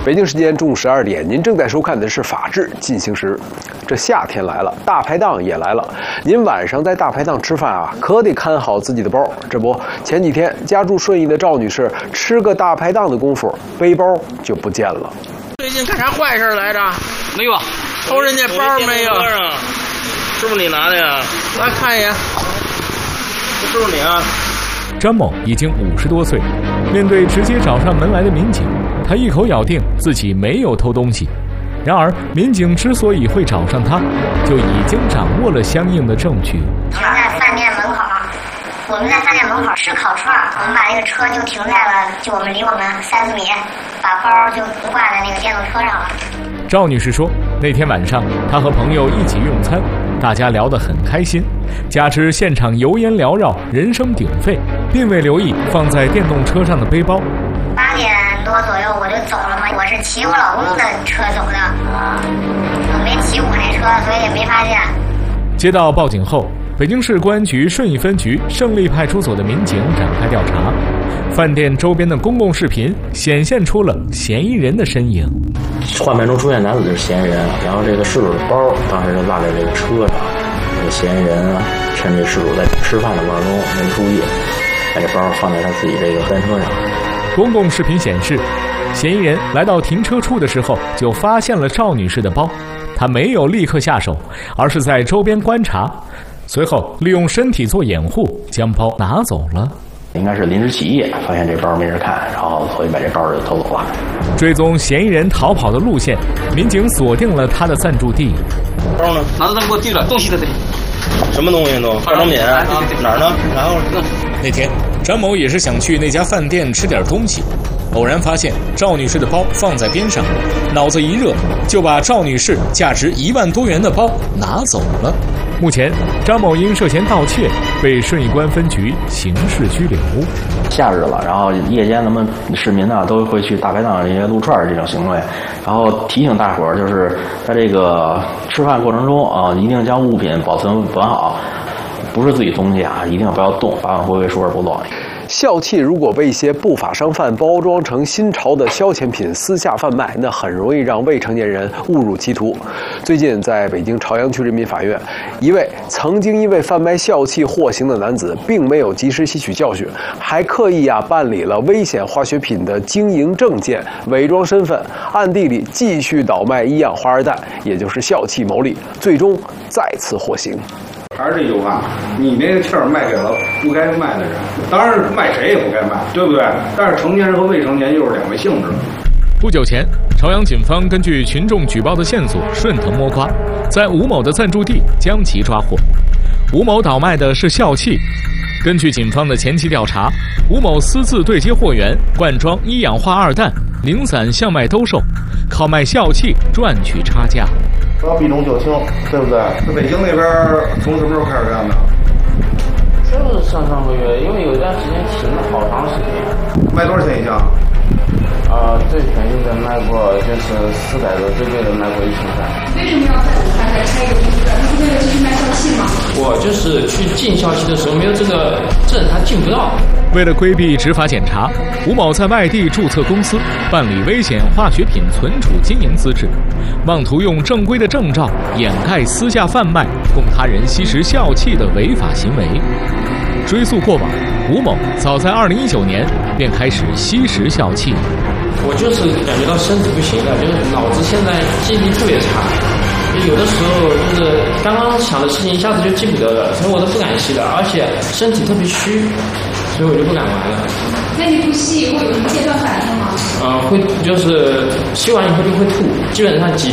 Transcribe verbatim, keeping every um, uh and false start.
北京时间中午十二点，您正在收看的是《法治进行时》。这夏天来了，大排档也来了。您晚上在大排档吃饭啊，可得看好自己的包。这不，前几天家住顺义的赵女士吃个大排档的功夫，背包就不见了。 最近干啥坏事来着？ 没有， 偷人家包没有？ 是不是你拿的呀？ 来看一眼， 是不是你啊？ 张某已经五十多岁，面对直接找上门来的民警，他一口咬定自己没有偷东西。然而，民警之所以会找上他，就已经掌握了相应的证据。 停在饭店门口，我们在饭店门口吃烤串，我们把这个车就停在了，就我们离我们三四米，把包就挂在那个电动车上了。 赵女士说，那天晚上她和朋友一起用餐，大家聊得很开心，加之现场油烟缭绕，人声鼎沸，并未留意放在电动车上的背包。 八点多左右我就走了嘛，我是骑我老公的车走的，我没骑我那车，所以也没发现。 接到报警后，北京市公安局顺义分局胜利派出所的民警展开调查，饭店周边的公共视频显现出了嫌疑人的身影。 画面中出现男子就是嫌疑人，然后这个失主的包当时就落在这个车上，这个嫌疑人啊，趁这失主在吃饭的过程中没注意，把这包放在他自己这个单车上。 公共视频显示，嫌疑人来到停车处的时候就发现了赵女士的包，他没有立刻下手，而是在周边观察，随后利用身体做掩护，将包拿走了。 应该是临时起意，发现这包没人看，然后所以把这包就偷走了。 追踪嫌疑人逃跑的路线，民警锁定了他的暂住地。 包呢？拿着他给我递了，东西在这里。什么东西都？化妆品啊？哪儿呢？然后那天，张某也是想去那家饭店吃点东西，偶然发现赵女士的包放在边上，脑子一热，就把赵女士价值一万多元的包拿走了。目前，张某因涉嫌盗窃被顺义公安分局刑事拘留。 夏日了，然后夜间咱们市民呢都会去大排档这些撸串这种行为，然后提醒大伙儿，就是在这个吃饭过程中啊，一定将物品保存完好，不是自己东西啊，一定不要动，法网恢恢，疏而不漏。 笑气如果被一些不法商贩包装成新潮的消遣品私下贩卖，那很容易让未成年人误入歧途。最近，在北京朝阳区人民法院，一位曾经因为贩卖笑气获刑的男子，并没有及时吸取教训，还刻意啊办理了危险化学品的经营证件，伪装身份，暗地里继续倒卖一氧化二氮，也就是笑气牟利，最终再次获刑。 还是这句话，你那个气儿卖给了不该卖的人，当然卖谁也不该卖，对不对？但是成年人和未成年又是两位性质。 不久前，朝阳警方根据群众举报的线索顺藤摸瓜，在吴某的暂住地将其抓获。吴某倒卖的是笑气。根据警方的前期调查，吴某私自对接货源，灌装一氧化二氮，零散向外兜售，靠卖笑气赚取差价。 说避重就轻，对不对？在北京那边从什么时候开始干的？ 就是上上个月，因为有一段时间停了好长时间。 卖多少钱一箱？ 呃，最便宜的卖过就是四百多，最贵的卖过一千三。 为什么要在武汉再开一个公司？你是为了继续卖笑气吗？ 我就是去进笑气的时候没有这个证，他进不到。 为了规避执法检查，吴某在外地注册公司，办理危险化学品存储经营资质，妄图用正规的证照掩盖私下贩卖供他人吸食笑气的违法行为。追溯过往，吴某早在二零一九年便开始吸食笑气。 我就是感觉到身体不行了，就是脑子现在记忆力特别差，有的时候就是刚刚想的事情一下子就记不得了，所以我都不敢吸了，而且身体特别虚，所以我就不敢玩了。 那你不吸以后有什么戒断反应吗？ 呃，会就是吸完以后就会吐，基本上几